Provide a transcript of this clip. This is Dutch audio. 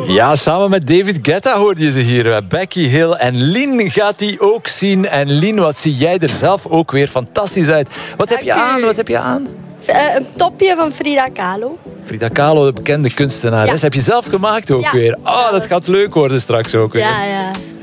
Ja, samen met David Guetta hoorde je ze hier. Becky Hill en Lien gaat die ook zien. En Lien, wat zie jij er zelf ook weer fantastisch uit. Wat heb je aan? Wat heb je aan? Een topje van Frida Kahlo. Frida Kahlo, de bekende kunstenares. Ja. Heb je zelf gemaakt ook Ja. weer? Oh, dat gaat leuk worden straks ook weer. Ja.